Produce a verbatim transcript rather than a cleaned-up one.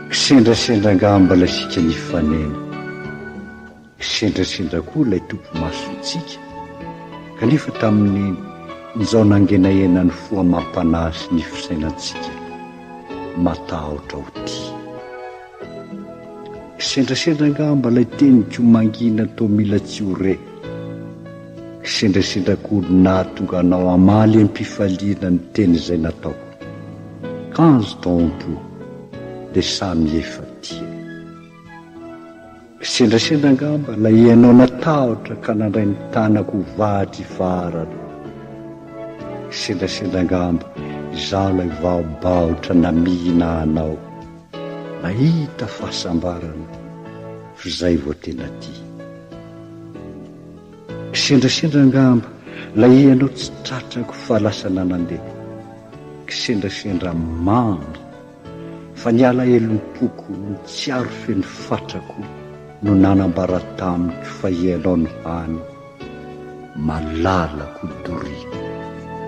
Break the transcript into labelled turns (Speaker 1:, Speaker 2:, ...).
Speaker 1: Kisendrasendra ngamba ilay sika nifanena, kisendrasendra koa ilay tompo masontsika, kanefa tamin'ny nizao nangenaenany foa mampanasy ny fisainantsika matahotra ho ty. Kisendrasendra ngamba ilay teniko mangina tao mila tsy ho re, kisendrasendra koa nahatonga anao amaly am-pifaliana ny teny izay natao. Quinze tompo de samy efa tia. Kisendrasendra ngamba la ianao natahotra ka nandray ny tanako vatry farana. Kisendrasendra ngamba izaho lay vaobaotra namihina anao, nahita fahasambarana fa zay vo tena tia. Kisendrasendra ngamba la ianao tsy tratrako fa lasa nanandeha. Kisendrasendra mamy fa niala elom-poko no tsy aro feno fatrako no nanambara tamiko fa ianao ny hany malalako doriko.